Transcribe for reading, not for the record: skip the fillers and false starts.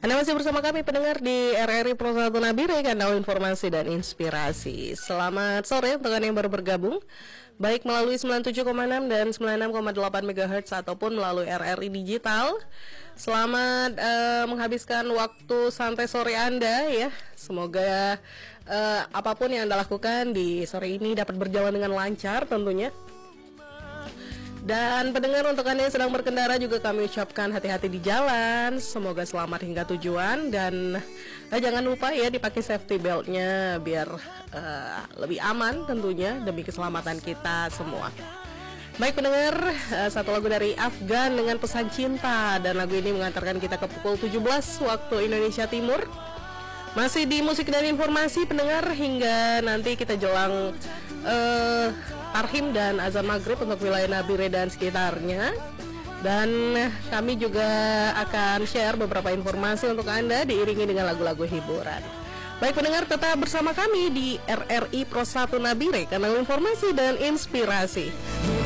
Anda masih bersama kami pendengar di RRI Pro 1 Nabire, kanal informasi dan inspirasi. Selamat sore untuk Anda yang baru bergabung, baik melalui 97,6 dan 96,8 MHz ataupun melalui RRI Digital. Selamat menghabiskan waktu santai sore Anda ya. Semoga apapun yang Anda lakukan di sore ini dapat berjalan dengan lancar tentunya. Dan pendengar, untuk Anda yang sedang berkendara juga kami ucapkan hati-hati di jalan. Semoga selamat hingga tujuan. Dan jangan lupa ya dipakai safety beltnya biar lebih aman tentunya demi keselamatan kita semua. Baik pendengar, satu lagu dari Afgan dengan Pesan Cinta. Dan lagu ini mengantarkan kita ke pukul 17 waktu Indonesia Timur. Masih di musik dan informasi pendengar, hingga nanti kita jelang Tarhim dan azan maghrib untuk wilayah Nabire dan sekitarnya. Dan kami juga akan share beberapa informasi untuk Anda diiringi dengan lagu-lagu hiburan. Baik pendengar, tetap bersama kami di RRI Pro 1 Nabire, kanal informasi dan inspirasi.